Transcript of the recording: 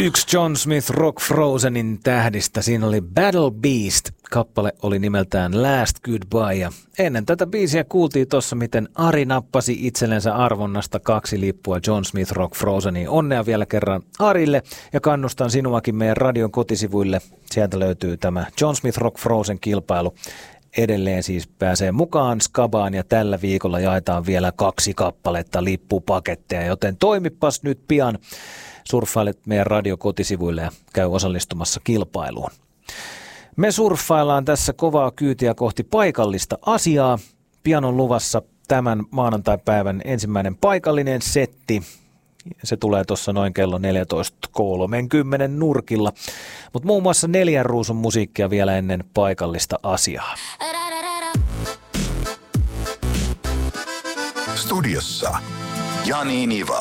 Yksi John Smith Rock Frozenin tähdistä. Siinä oli Battle Beast. Kappale oli nimeltään Last Goodbye. Ja ennen tätä biisiä kuultiin tuossa, miten Ari nappasi itsellensä arvonnasta 2 lippua John Smith Rock Frozeniin. Onnea vielä kerran Arille ja kannustan sinuakin meidän radion kotisivuille. Sieltä löytyy tämä John Smith Rock Frozen kilpailu. Edelleen siis pääsee mukaan Skabaan ja tällä viikolla jaetaan vielä 2 kappaletta lippupaketteja, joten toimipas nyt pian. Surffailet meidän radiokotisivuille ja käy osallistumassa kilpailuun. Me surffaillaan tässä kovaa kyytiä kohti paikallista asiaa. Pian on luvassa tämän maanantaipäivän ensimmäinen paikallinen setti. Se tulee tuossa noin kello 14.30 nurkilla. Mutta muun muassa 4 ruusun musiikkia vielä ennen paikallista asiaa. Studiossa Jani Niva.